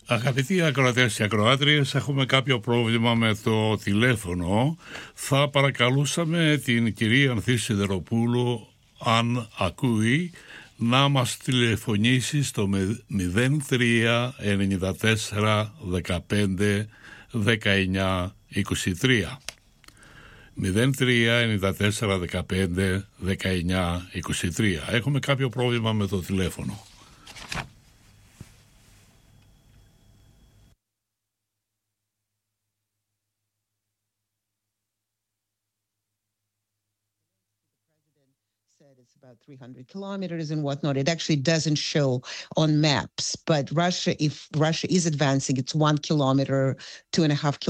Αγαπητοί ακροατές και ακροάτριες, έχουμε κάποιο πρόβλημα με το τηλέφωνο. Θα παρακαλούσαμε την κυρία Ανθή Σιδεροπούλου, αν ακούει, να μας τηλεφωνήσει στο 03 94 15 19 23. 03 94 15 19 23. Έχουμε κάποιο πρόβλημα με το τηλέφωνο. It's about 300 kilometers and whatnot. It actually doesn't show on maps, but if Russia is advancing, it's 1 kilometer, 2.5 kilometers.